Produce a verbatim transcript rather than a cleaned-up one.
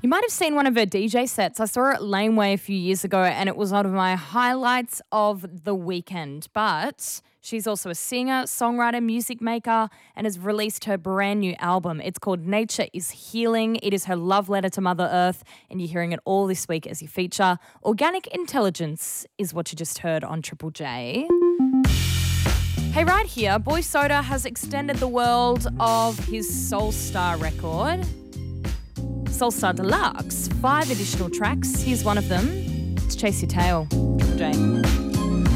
You might have seen one of her D J sets. I saw her at Laneway a few years ago and it was one of my highlights of the weekend. But she's also a singer, songwriter, music maker and has released her brand new album. It's called Nature is Healing. It is her love letter to Mother Earth and you're hearing it all this week as you feature. Organic Intelligence is what you just heard on Triple J. Hey, right here, Boy Soda has extended the world of his Soulstar record. Soulstar Deluxe, five additional tracks. Here's one of them. It's Chase Your Tail. Triple J.